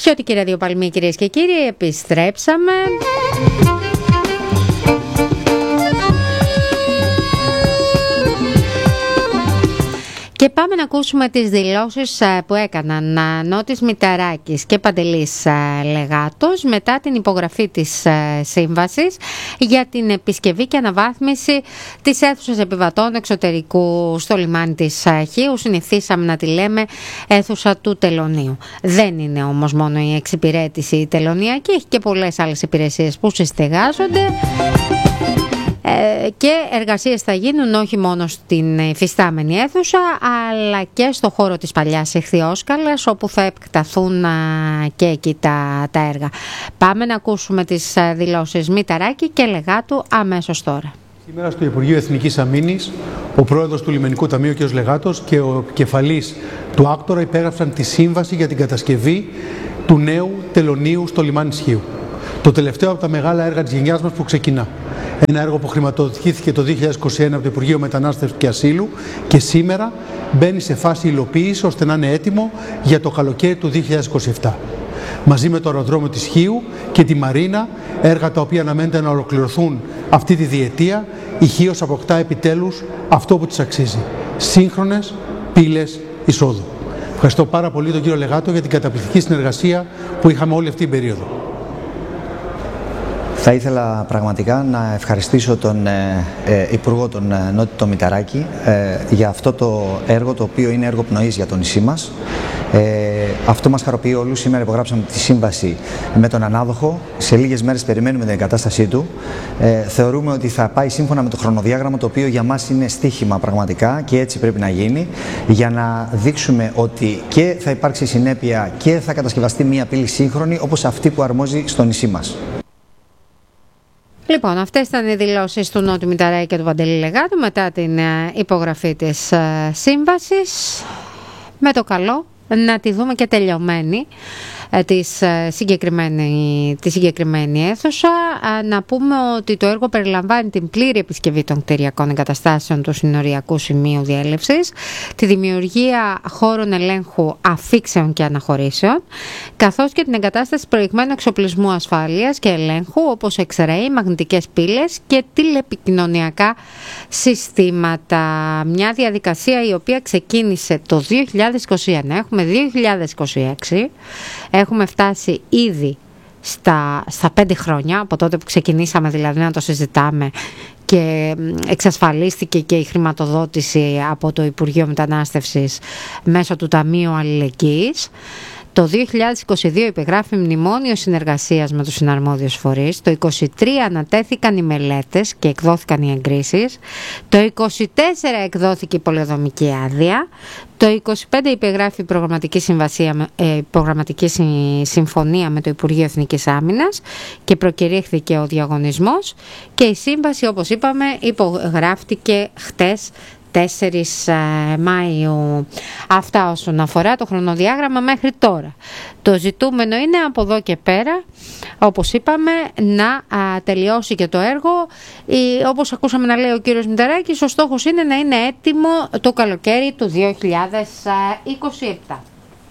Χιώτικη ραδιοπαλμή, κυρίες και κύριοι, επιστρέψαμε. Και πάμε να ακούσουμε τις δηλώσεις που έκαναν Νότης Μηταράκης και Παντελής Λεγάτος μετά την υπογραφή της σύμβασης για την επισκευή και αναβάθμιση της αίθουσας επιβατών εξωτερικού στο λιμάνι της Χίου. Συνηθίσαμε να τη λέμε αίθουσα του τελωνίου. Δεν είναι όμως μόνο η εξυπηρέτηση η τελωνιακή, έχει και πολλές άλλες υπηρεσίες που συστεγάζονται. Και εργασίες θα γίνουν όχι μόνο στην υφιστάμενη αίθουσα, αλλά και στο χώρο της παλιάς Εχθιόσκαλας, όπου θα επεκταθούν και εκεί τα έργα. Πάμε να ακούσουμε τις δηλώσεις Μηταράκη και Λεγάτου αμέσως τώρα. Σήμερα στο Υπουργείο Εθνικής Αμήνης, ο πρόεδρος του Λιμενικού Ταμείου κ. Λεγάτος και ο κεφαλής του Άκτορα υπέγραψαν τη σύμβαση για την κατασκευή του νέου τελωνίου στο λιμάνι της Χίου. Το τελευταίο από τα μεγάλα έργα της γενιάς μας που ξεκινά. Ένα έργο που χρηματοδοτήθηκε το 2021 από το Υπουργείο Μετανάστευσης και Ασύλου και σήμερα μπαίνει σε φάση υλοποίησης ώστε να είναι έτοιμο για το καλοκαίρι του 2027. Μαζί με το αεροδρόμιο της Χίου και τη Μαρίνα, έργα τα οποία αναμένεται να ολοκληρωθούν αυτή τη διετία, η Χίος αποκτά επιτέλους αυτό που της αξίζει. Σύγχρονες πύλες εισόδου. Ευχαριστώ πάρα πολύ τον κύριο Λεγάτο για την καταπληκτική συνεργασία που είχαμε όλη αυτή την περίοδο. Θα ήθελα πραγματικά να ευχαριστήσω τον Υπουργό, τον Νότη Μηταράκη, για αυτό το έργο, το οποίο είναι έργο πνοής για το νησί μας. Αυτό μας χαροποιεί όλους. Σήμερα υπογράψαμε τη σύμβαση με τον ανάδοχο. Σε λίγες μέρες περιμένουμε την εγκατάστασή του. Θεωρούμε ότι θα πάει σύμφωνα με το χρονοδιάγραμμα, το οποίο για μας είναι στοίχημα πραγματικά και έτσι πρέπει να γίνει, για να δείξουμε ότι και θα υπάρξει συνέπεια και θα κατασκευαστεί μια πύλη σύγχρονη όπως αυτή που αρμόζει στο νησί μας. Λοιπόν, αυτές ήταν οι δηλώσεις του Νότη Μηταράκη και του Παντελή Λεγάτου μετά την υπογραφή της σύμβασης. Με το καλό να τη δούμε και τελειωμένη τη συγκεκριμένη αίθουσα. Να πούμε ότι το έργο περιλαμβάνει την πλήρη επισκευή των κτηριακών εγκαταστάσεων του συνοριακού σημείου διέλευσης, τη δημιουργία χώρων ελέγχου αφήξεων και αναχωρήσεων, καθώς και την εγκατάσταση προηγμένου εξοπλισμού ασφάλειας και ελέγχου, όπως X-ray, μαγνητικές πύλες και τηλεπικοινωνιακά συστήματα. Μια διαδικασία η οποία ξεκίνησε το 2021. Έχουμε 2026. Έχουμε φτάσει ήδη στα 5 χρόνια, από τότε που ξεκινήσαμε δηλαδή να το συζητάμε, και εξασφαλίστηκε και η χρηματοδότηση από το Υπουργείο Μετανάστευσης μέσω του Ταμείου Αλληλεγγύης. Το 2022 υπεγράφει μνημόνιο συνεργασίας με τους συναρμόδιους φορείς. Το 2023 ανατέθηκαν οι μελέτες και εκδόθηκαν οι εγκρίσεις. Το 2024 εκδόθηκε η πολεοδομική άδεια. Το 2025 υπεγράφει προγραμματική συμφωνία με το Υπουργείο Εθνικής Άμυνας και προκηρύχθηκε ο διαγωνισμός. Και η σύμβαση, όπως είπαμε, υπογράφτηκε χτες, 4 Μάιου. Αυτά όσον αφορά το χρονοδιάγραμμα μέχρι τώρα. Το ζητούμενο είναι από εδώ και πέρα, όπως είπαμε, να τελειώσει και το έργο. Όπως ακούσαμε να λέει ο κύριος Μηταράκης, ο στόχος είναι να είναι έτοιμο το καλοκαίρι του 2027.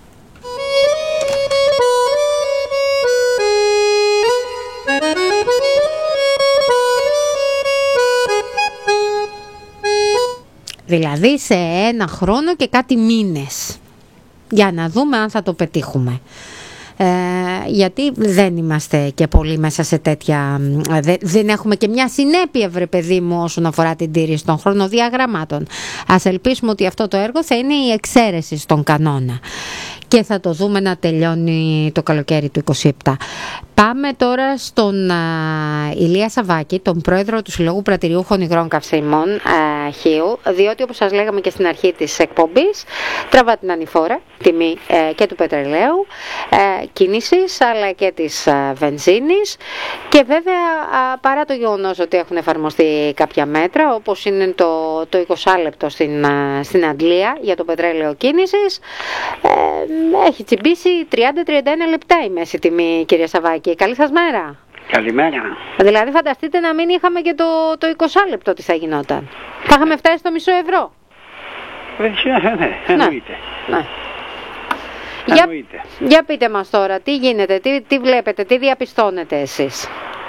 Δηλαδή σε 1 χρόνο και κάτι μήνες, για να δούμε αν θα το πετύχουμε. Γιατί δεν είμαστε και πολύ μέσα σε τέτοια, δεν έχουμε και μια συνέπεια, βρε παιδί μου, όσον αφορά την τήρηση των χρονοδιαγραμμάτων. Ας ελπίσουμε ότι αυτό το έργο θα είναι η εξαίρεση στον κανόνα και θα το δούμε να τελειώνει το καλοκαίρι του 2027. Πάμε τώρα στον Ηλία Σαββάκη, τον πρόεδρο του Συλλόγου Πρατηριούχων Υγρών Καυσίμων Χίου, διότι, όπως σας λέγαμε και στην αρχή της εκπομπής, τραβά την ανηφόρα τιμή και του πετρελαίου κίνησης, αλλά και της βενζίνης, και βέβαια παρά το γεγονός ότι έχουν εφαρμοστεί κάποια μέτρα, όπως είναι το 20 λεπτό στην Αντλία για το πετρέλαιο κίνησης, έχει τσιμπήσει 30-31 λεπτά η μέση τιμή, κύριε Σαββάκη. Καλή σας μέρα. Καλημέρα. Δηλαδή φανταστείτε να μην είχαμε και το 20 λεπτό, τι θα γινόταν. Θα είχαμε φτάσει στο μισό ευρώ. Ναι, εννοείται. Ναι. Για πείτε μας τώρα, τι γίνεται, τι βλέπετε, τι διαπιστώνετε εσείς?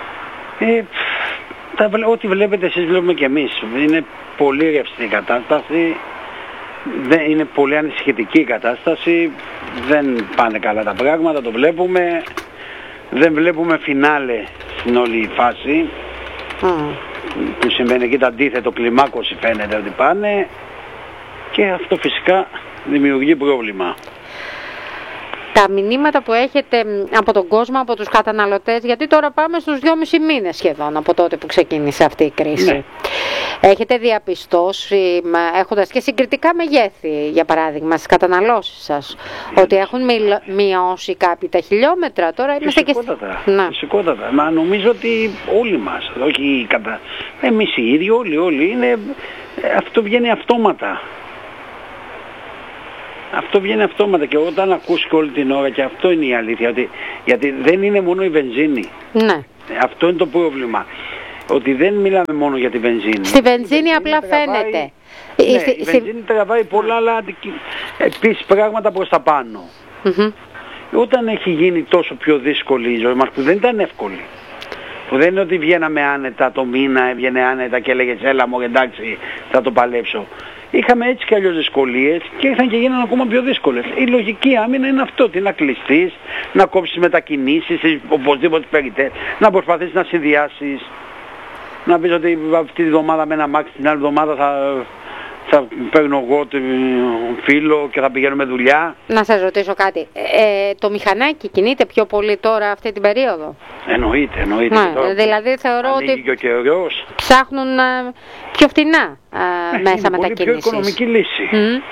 Ό,τι βλέπετε εσείς βλέπουμε και εμείς. Είναι πολύ ρευστή η κατάσταση, είναι πολύ ανησυχητική η κατάσταση, δεν πάνε καλά τα πράγματα, το βλέπουμε. Δεν βλέπουμε φινάλε στην όλη φάση, που σημαίνει εκεί το αντίθετο, κλιμάκωση φαίνεται ότι πάνε, και αυτό φυσικά δημιουργεί πρόβλημα. Τα μηνύματα που έχετε από τον κόσμο, από τους καταναλωτές, γιατί τώρα πάμε στους 2,5 μήνες σχεδόν από τότε που ξεκίνησε αυτή η κρίση. Ναι. Έχετε διαπιστώσει, έχοντας και συγκριτικά μεγέθη, για παράδειγμα, στις καταναλώσεις σας, ότι έχουν μειώσει κάποιοι τα χιλιόμετρα? Τώρα είμαστε φυσικότατα. Μα νομίζω ότι όλοι μας, όχι εμείς οι ίδιοι, όλοι είναι, αυτό βγαίνει αυτόματα. Αυτό βγαίνει αυτόματα, και όταν ακούσει και όλη την ώρα, και αυτό είναι η αλήθεια, γιατί δεν είναι μόνο η βενζίνη. Ναι. Αυτό είναι το πρόβλημα. Ότι δεν μιλάμε μόνο για τη βενζίνη. Στη βενζίνη απλά φαίνεται. Η βενζίνη τραβάει πολλά άλλα επίσης πράγματα προς τα πάνω. Όταν έχει γίνει τόσο πιο δύσκολη η ζωή μας, που δεν ήταν εύκολη, που δεν είναι ότι βγαίναμε άνετα το μήνα, έβγαινε άνετα και έλεγες έλα μου εντάξει θα το παλέψω. Είχαμε έτσι κι αλλιώς δυσκολίες και ήρθαν και γίνανε ακόμα πιο δύσκολες. Η λογική άμυνα είναι αυτό, να κλειστείς, να κόψεις μετακινήσεις, οπωσδήποτε περιττές, να προσπαθήσεις να συνδυάσεις, να πεις ότι αυτή τη βδομάδα με ένα μάξι, την άλλη εβδομάδα θα παίρνω εγώ τον φίλο και θα πηγαίνουμε δουλειά. Να σας ρωτήσω κάτι. Το μηχανάκι κινείται πιο πολύ τώρα αυτή την περίοδο? Εννοείται. Ναι, δηλαδή θεωρώ ότι και ο καιρός ψάχνουν πιο φτηνά μέσα μετακίνησης. Είναι πιο οικονομική λύση.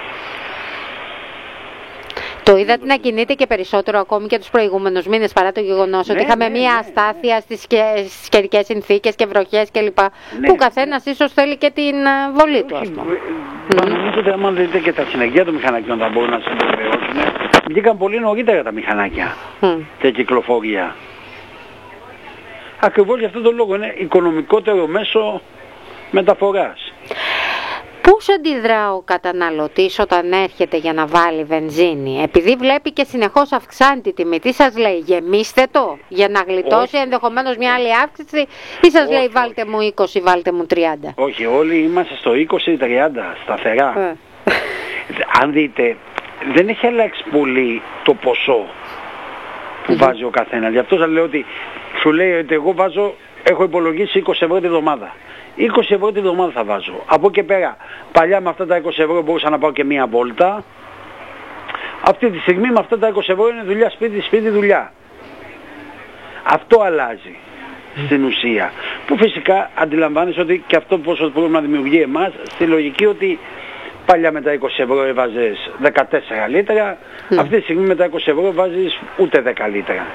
Το είδατε να κινείται και περισσότερο ακόμη και τους προηγούμενους μήνες, παρά το γεγονός ότι είχαμε μια αστάθεια στις καιρικές συνθήκες και βροχές κλπ. Που καθένας ίσως θέλει και την βολή του, ας πούμε. Νομίζω ότι άμα δείτε και τα συνεργεία των μηχανακιών θα μπορούν να συμπεριφερώσουν. Βγήκαν πολύ νωρίτερα τα μηχανάκια, τα κυκλοφορία. Ακριβώς για αυτόν τον λόγο είναι οικονομικότερο μέσο μεταφοράς. Πώς αντιδρά ο καταναλωτής όταν έρχεται για να βάλει βενζίνη? Επειδή βλέπει και συνεχώς αυξάνει τη τιμή, τι σας λέει, γεμίστε το για να γλιτώσει ενδεχομένως μια άλλη αύξηση, ή σας λέει βάλτε μου 20, βάλτε μου 30? Όχι, όλοι είμαστε στο 20-30 σταθερά. Αν δείτε, δεν έχει αλλάξει πολύ το ποσό που βάζει ο καθένας. Γι' αυτό σας λέω ότι σου λέει ότι εγώ έχω υπολογίσει 20 ευρώ τη εβδομάδα. 20 ευρώ τη βδομάδα θα βάζω. Από εκεί πέρα, παλιά με αυτά τα 20 ευρώ μπορούσα να πάω και μία βόλτα. Αυτή τη στιγμή με αυτά τα 20 ευρώ είναι δουλειά σπίτι δουλειά. Αυτό αλλάζει στην ουσία. Που φυσικά αντιλαμβάνεις ότι και αυτό πόσο πρόβλημα δημιουργεί εμάς, στη λογική ότι παλιά με τα 20 ευρώ έβαζες 14 λίτρα, αυτή τη στιγμή με τα 20 ευρώ βάζεις ούτε 10 λίτρα.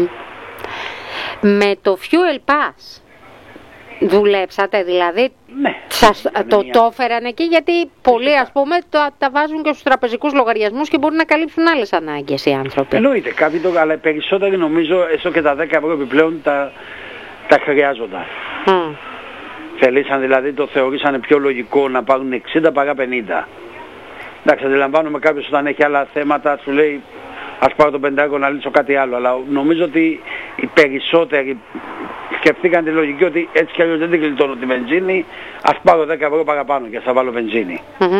Με το Fuel Pass δουλέψατε, δηλαδή? Ναι. Το έφεραν εκεί, γιατί πολλοί ας πούμε τα βάζουν και στους τραπεζικούς λογαριασμούς και μπορούν να καλύψουν άλλες ανάγκες οι άνθρωποι. Εννοείται, κάποιοι αλλά περισσότεροι νομίζω έστω και τα 10 ευρώ επιπλέον τα χρειάζονταν. Θελήσαν δηλαδή, το θεωρήσανε πιο λογικό να πάρουν 60 παρά 50. Εντάξει, αντιλαμβάνομαι κάποιος όταν έχει άλλα θέματα σου λέει ας πάρω το 5 να λύσω κάτι άλλο, αλλά νομίζω ότι οι περισσότεροι σκεφτήκαν τη λογική ότι έτσι κι αλλιώς δεν την γλιτώνω τη βενζίνη, ας πάρω 10 ευρώ παραπάνω και θα βάλω βενζίνη.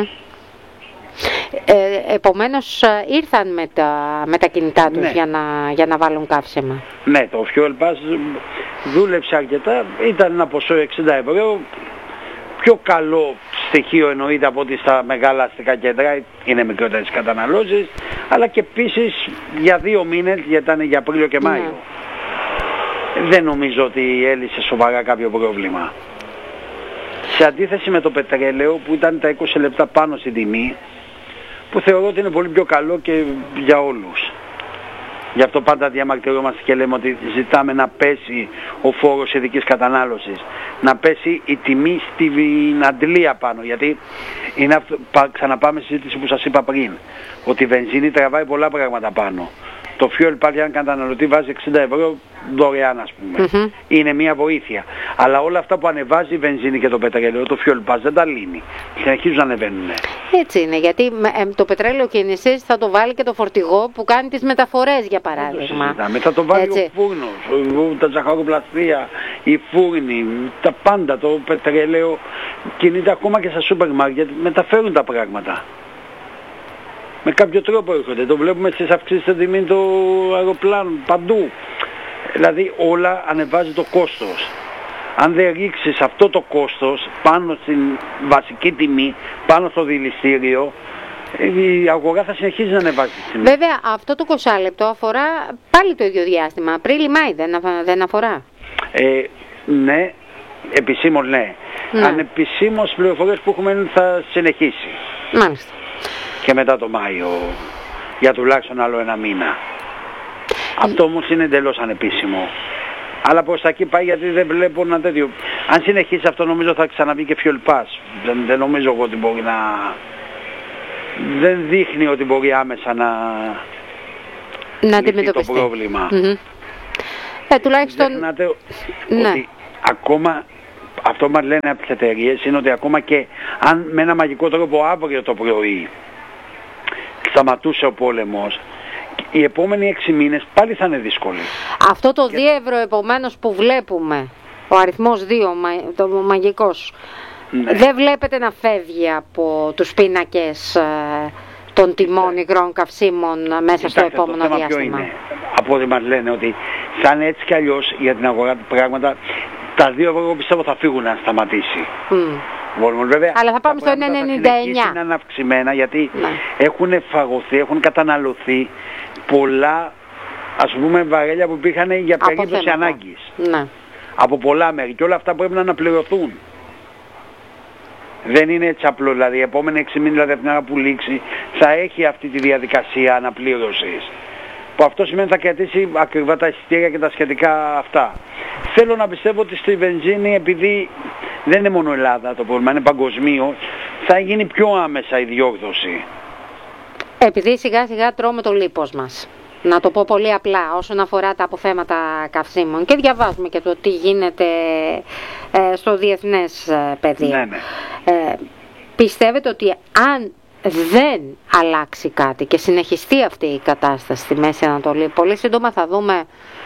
Επομένως ήρθαν με τα κινητά τους για να βάλουν καύσιμα. Ναι, το Fuel Pass δούλεψε αρκετά, ήταν ένα ποσό 60 ευρώ, πιο καλό στοιχείο εννοείται από ότι στα μεγάλα αστικά κέντρα, είναι μικρότερες καταναλώσεις, αλλά και επίσης για 2 μήνες, γιατί ήταν για Απρίλιο και Μάιο. Δεν νομίζω ότι έλυσε σοβαρά κάποιο πρόβλημα. Σε αντίθεση με το πετρέλαιο που ήταν τα 20 λεπτά πάνω στην τιμή, που θεωρώ ότι είναι πολύ πιο καλό και για όλους. Γι' αυτό πάντα διαμαρτυρόμαστε και λέμε ότι ζητάμε να πέσει ο φόρος ειδικής κατανάλωσης, να πέσει η τιμή στην αντλία πάνω, γιατί είναι αυτό, ξαναπάμε στη συζήτηση που σας είπα πριν, ότι η βενζίνη τραβάει πολλά πράγματα πάνω. το fuel pad για έναν καταναλωτή βάζει 60 ευρώ δωρεάν, ας πούμε. Είναι μια βοήθεια. Αλλά όλα αυτά που ανεβάζει η βενζίνη και το πετρέλαιο, το fuel pad δεν τα λύνει. Συνεχίζουν να ανεβαίνουν. Έτσι είναι, γιατί το πετρέλαιο κίνησης θα το βάλει και το φορτηγό που κάνει τις μεταφορές, για παράδειγμα. Μετά το βάλει ο φούρνος, τα ζαχαροπλαστεία, οι φούρνοι, τα πάντα. Το πετρέλαιο κινείται ακόμα και στα σούπερ μάρκετ, μεταφέρουν τα πράγματα. Με κάποιο τρόπο έρχονται. Το βλέπουμε στις αυξήσεις των τιμών του αεροπλάνου, παντού. Δηλαδή όλα ανεβάζει το κόστος. Αν δεν ρίξεις αυτό το κόστος πάνω στην βασική τιμή, πάνω στο δηληστήριο, η αγορά θα συνεχίζει να ανεβάζει τη τιμή. Βέβαια, αυτό το 20 λεπτό αφορά πάλι το ίδιο διάστημα. Απρίλη-Μάη δεν αφορά. Ναι, επισήμως ναι. Ανεπισήμως πληροφορίες που έχουμε θα συνεχίσει. Μάλιστα. Και μετά το Μάιο, για τουλάχιστον άλλο ένα μήνα. Αυτό όμως είναι εντελώς ανεπίσημο. Αλλά προς τα εκεί πάει, γιατί δεν βλέπω ένα τέτοιο. Αν συνεχίσει αυτό, νομίζω θα ξαναβγεί και fuel pass. Δεν νομίζω εγώ ότι μπορεί να... Δεν δείχνει ότι μπορεί άμεσα να αντιμετωπιστεί το πρόβλημα. Τουλάχιστον... Ξεχνάτε ότι ακόμα... Αυτό μας λένε από τις εταιρείες είναι ότι ακόμα και αν με ένα μαγικό τρόπο αύριο το πρωί σταματούσε ο πόλεμος, οι επόμενοι 6 μήνες πάλι θα είναι δύσκολοι. Αυτό το 2 ευρώ επομένως που βλέπουμε, ο αριθμός 2, το μαγικός, δεν βλέπετε να φεύγει από τους πίνακες των τιμών υγρών καυσίμων μέσα στο επόμενο διάστημα. Ποιο είναι. Από ό,τι μας λένε ότι σαν έτσι κι αλλιώς για την αγορά του πράγματα, τα 2 ευρώ πιστεύω θα φύγουν να σταματήσει. Βέβαια, αλλά θα πάμε στο 1,99. Είναι αναυξημένα γιατί έχουν φαγωθεί, έχουν καταναλωθεί πολλά, ας πούμε, βαρέλια που υπήρχαν για περίπτωση ανάγκης. Από πολλά μέρη, και όλα αυτά πρέπει να αναπληρωθούν. Δεν είναι έτσι απλό, δηλαδή οι επόμενοι 6 μήνες, δηλαδή από την ώρα που λήξει, θα έχει αυτή τη διαδικασία αναπλήρωσης. Που αυτό σημαίνει θα κρατήσει ακριβά τα εισιτήρια και τα σχετικά αυτά. Θέλω να πιστεύω ότι στη βενζίνη, επειδή δεν είναι μόνο Ελλάδα το πρόβλημα, είναι παγκοσμίως, θα γίνει πιο άμεσα η διόρθωση. Επειδή σιγά σιγά τρώμε το λίπος μας. Να το πω πολύ απλά όσον αφορά τα αποθέματα καυσίμων, και διαβάζουμε και το τι γίνεται στο διεθνές πεδίο. Πιστεύετε ότι αν δεν αλλάξει κάτι και συνεχιστεί αυτή η κατάσταση στη Μέση Ανατολή, πολύ σύντομα θα δούμε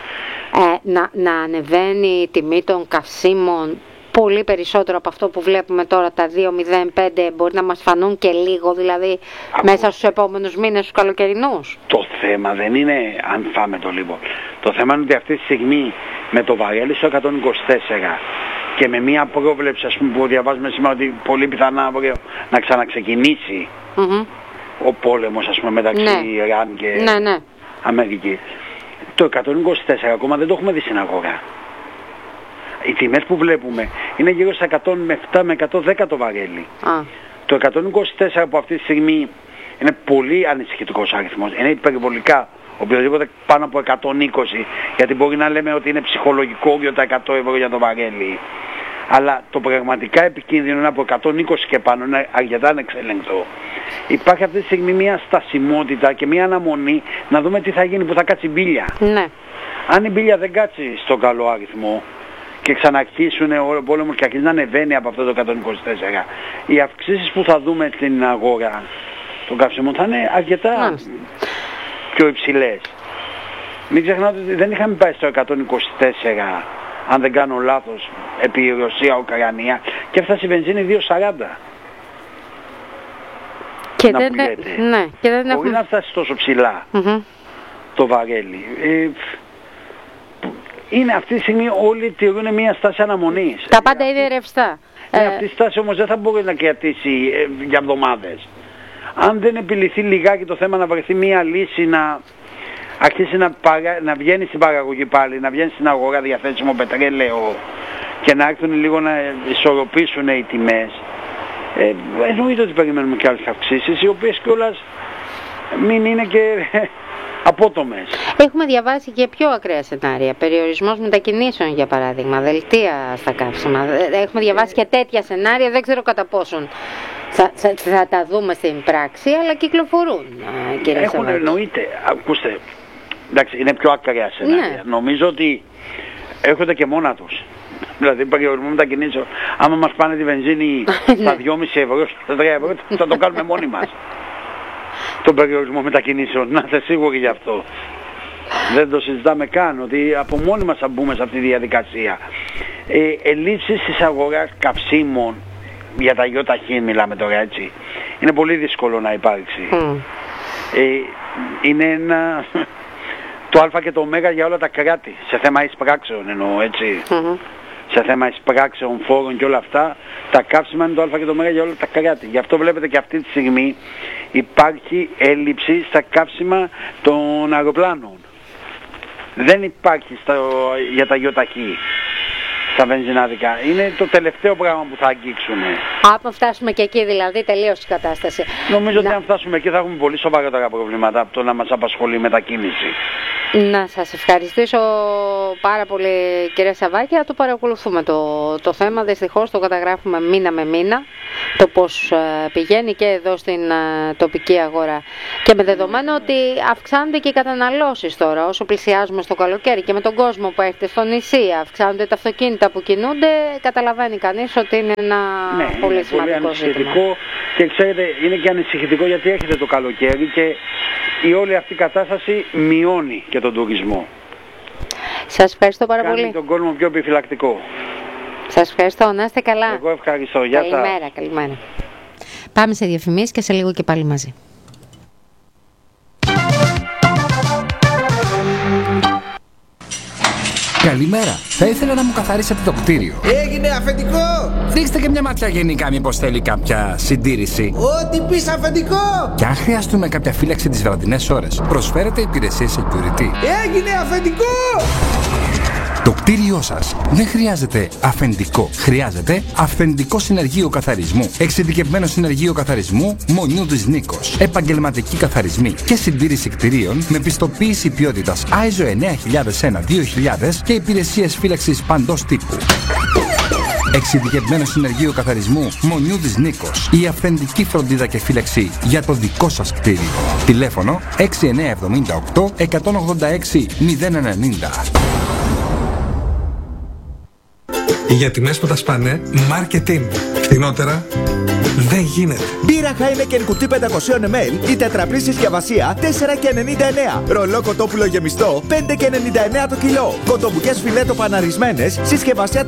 να ανεβαίνει η τιμή των καυσίμων πολύ περισσότερο από αυτό που βλέπουμε τώρα, τα 2,05, μπορεί να μας φανούν και λίγο, δηλαδή μέσα στους επόμενους μήνες, στους καλοκαιρινούς. Το θέμα δεν είναι αν φάμε το λίγο. Το θέμα είναι ότι αυτή τη στιγμή με το βαρέλι στο 124 και με μια πρόβλεψη, ας πούμε, που διαβάζουμε σήμερα ότι πολύ πιθανά αύριο να ξαναξεκινήσει ο πόλεμος, ας πούμε, μεταξύ Ιράν και Αμερική. Το 124 ακόμα δεν το έχουμε δει στην αγορά. Οι τιμές που βλέπουμε είναι γύρω στα 107 με 110 το βαρέλι. Το 124 που αυτή τη στιγμή είναι πολύ ανησυχητικός αριθμός, είναι υπερβολικά, οποιοδήποτε πάνω από 120, γιατί μπορεί να λέμε ότι είναι ψυχολογικό για τα 100 ευρώ για το βαρέλι. Αλλά το πραγματικά επικίνδυνο είναι από 120 και πάνω, είναι αρκετά ανεξέλεγκτο. Υπάρχει αυτή τη στιγμή μια στασιμότητα και μια αναμονή να δούμε τι θα γίνει, που θα κάτσει η μπίλια. Αν η μπίλια δεν κάτσει στον καλό αριθμό και ξαναρχίσουν ο πόλεμος και αρχίζει να ανεβαίνει από αυτό το 124, οι αυξήσεις που θα δούμε στην αγορά των καυσίμων θα είναι αρκετά πιο υψηλές. Μην ξεχνάτε ότι δεν είχαμε πάει στο 124, αν δεν κάνω λάθος, επί Ρωσία-Ουκρανία, και έφτασε η βενζίνη 2,40. Και να δεν μπορεί να φτάσει τόσο ψηλά το βαρέλι. Είναι αυτή τη στιγμή όλοι τηρούν μια στάση αναμονής. Τα πάντα είναι ρευστά. Αυτή η στάση όμως δεν θα μπορεί να κρατήσει για εβδομάδες. Αν δεν επιλυθεί λιγάκι το θέμα, να βρεθεί μια λύση, να αρχίσει να βγαίνει στην παραγωγή πάλι, να βγαίνει στην αγορά διαθέσιμο πετρέλαιο και να έρθουν λίγο να ισορροπήσουν οι τιμές, εννοείται ότι περιμένουμε και άλλες αυξήσεις, οι οποίες κιόλας μην είναι και απότομες. Έχουμε διαβάσει και πιο ακραία σενάρια. Περιορισμός μετακινήσεων, για παράδειγμα, δελτία στα καύσιμα. Έχουμε διαβάσει και τέτοια σενάρια, δεν ξέρω κατά πόσον θα τα δούμε στην πράξη, αλλά κυκλοφορούν. Έχουν, εννοείται. Ακούστε, εντάξει, είναι πιο ακραία σενάρια. Ναι. Νομίζω ότι έρχονται και μόνα τους. Δηλαδή περιορισμού μετακινήσεων. Άμα μας πάνε τη βενζίνη στα 2,5 ευρώ, στα 3 ευρώ, θα το κάνουμε μόνοι μας. Τον περιορισμό μετακινήσεων, να είστε σίγουροι γι' αυτό. Δεν το συζητάμε καν, ότι από μόνοι μας θα μπούμε σε αυτή τη διαδικασία. Ελλείψεις της αγοράς καυσίμων, για τα ΙΟΤΑΧΗ μιλάμε τώρα, έτσι, είναι πολύ δύσκολο να υπάρξει. Είναι ένα... το α και το ω για όλα τα κράτη, σε θέμα εισπράξεων εννοώ, έτσι. Σε θέμα εισπράξεων, φόρων και όλα αυτά, τα καύσιμα είναι το α και το ω για όλα τα κράτη. Γι' αυτό βλέπετε και αυτή τη στιγμή υπάρχει έλλειψη στα καύσιμα των αεροπλάνων. Δεν υπάρχει για τα ΙΟΤΑΧΗ, στα βενζινάδικα. Είναι το τελευταίο πράγμα που θα αγγίξουν. Αν φτάσουμε και εκεί δηλαδή, τελείωσε η κατάσταση. Νομίζω ότι αν φτάσουμε εκεί θα έχουμε πολύ σοβαρότερα προβλήματα από το να μας απασχολεί η μετακίνηση. Να σας ευχαριστήσω πάρα πολύ, κυρία Σαββάκη. Το παρακολουθούμε το θέμα, δυστυχώς το καταγράφουμε μήνα με μήνα, το πώς πηγαίνει και εδώ στην τοπική αγορά. Και με δεδομένο ότι αυξάνονται και οι καταναλώσεις τώρα, όσο πλησιάζουμε στο καλοκαίρι και με τον κόσμο που έρχεται στο νησί, αυξάνονται τα αυτοκίνητα που κινούνται, καταλαβαίνει κανείς ότι είναι ένα πολύ σημαντικό ζήτημα. Και ξέρετε, είναι και ανησυχητικό γιατί έρχεται το καλοκαίρι και η όλη αυτή η κατάσταση μειώνει και τον τουρισμό. Σας ευχαριστώ πάρα πολύ. Κάνει τον κόσμο πιο επιφυλακτικό. Σας ευχαριστώ, να είστε καλά. Εγώ ευχαριστώ, γεια σας. Καλημέρα, καλημέρα. Πάμε σε διαφημίσεις και σε λίγο και πάλι μαζί. Καλημέρα. Θα ήθελα να μου καθαρίσετε το κτίριο. Έγινε αφεντικό! Ρίξτε και μια ματιά γενικά, μήπως θέλει κάποια συντήρηση. Ό,τι πεις αφεντικό! Και αν χρειαστούμε κάποια φύλαξη τις βραδινές ώρες, προσφέρετε υπηρεσίες security. Έγινε αφεντικό! Το κτίριό σας δεν χρειάζεται αφεντικό. Χρειάζεται αυθεντικό συνεργείο καθαρισμού. Εξειδικευμένο συνεργείο καθαρισμού Μονιού της Νίκος. Επαγγελματικοί καθαρισμοί και συντήρηση κτιρίων με πιστοποίηση ποιότητας ISO 9001-2000 και υπηρεσίες φύλαξης παντός τύπου. Εξειδικευμένο συνεργείο καθαρισμού Μονιού της Νίκος. Η αυθεντική φροντίδα και φύλαξη για το δικό σας κτίριο. Τηλέφωνο 6978 186 090. Για τιμές που τα σπάνε, marketing. Φθηνότερα δεν γίνεται. Μπύρα Heineken κουτί 500 ml, η τετραπλή συσκευασία 4,99. Ρολό κοτόπουλο γεμιστό 5,99 το κιλό. Κοτομπουκές φιλέτο παναρισμένες, συσκευασία